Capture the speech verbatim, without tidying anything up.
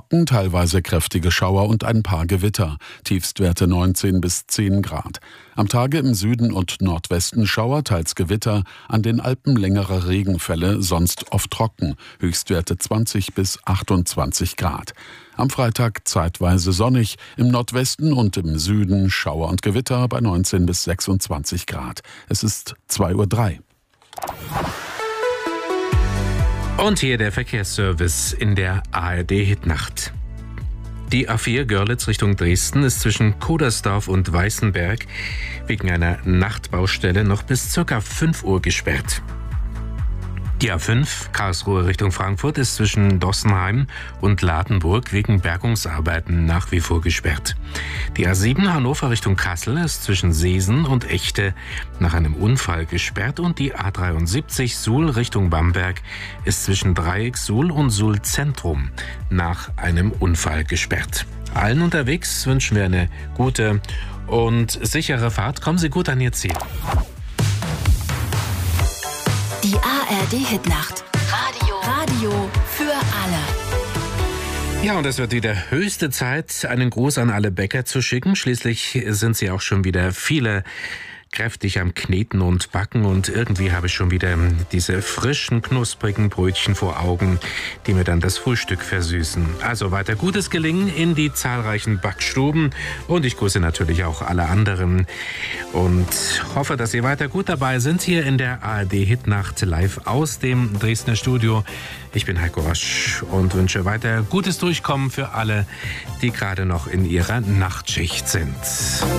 trocken, teilweise kräftige Schauer und ein paar Gewitter. Tiefstwerte neunzehn bis zehn Grad. Am Tage im Süden und Nordwesten Schauer, teils Gewitter. An den Alpen längere Regenfälle, sonst oft trocken. Höchstwerte zwanzig bis achtundzwanzig Grad. Am Freitag zeitweise sonnig. Im Nordwesten und im Süden Schauer und Gewitter bei neunzehn bis sechsundzwanzig Grad. Es ist zwei Uhr drei. Und hier der Verkehrsservice in der A R D-Hitnacht. Die A vier Görlitz Richtung Dresden ist zwischen Kodersdorf und Weißenberg wegen einer Nachtbaustelle noch bis ca. fünf Uhr gesperrt. Die A fünf Karlsruhe Richtung Frankfurt ist zwischen Dossenheim und Ladenburg wegen Bergungsarbeiten nach wie vor gesperrt. Die A sieben Hannover Richtung Kassel ist zwischen Seesen und Echte nach einem Unfall gesperrt und die A dreiundsiebzig Suhl Richtung Bamberg ist zwischen Dreieck Suhl und Suhl Zentrum nach einem Unfall gesperrt. Allen unterwegs wünschen wir eine gute und sichere Fahrt. Kommen Sie gut an Ihr Ziel. Die A R D-Hitnacht. Radio. Radio für alle. Ja, und es wird wieder höchste Zeit, einen Gruß an alle Bäcker zu schicken. Schließlich sind sie auch schon wieder viele kräftig am Kneten und Backen und irgendwie habe ich schon wieder diese frischen, knusprigen Brötchen vor Augen, die mir dann das Frühstück versüßen. Also weiter gutes Gelingen in die zahlreichen Backstuben und ich grüße natürlich auch alle anderen und hoffe, dass Sie weiter gut dabei sind hier in der A R D-Hitnacht live aus dem Dresdner Studio. Ich bin Heiko Rosch und wünsche weiter gutes Durchkommen für alle, die gerade noch in ihrer Nachtschicht sind.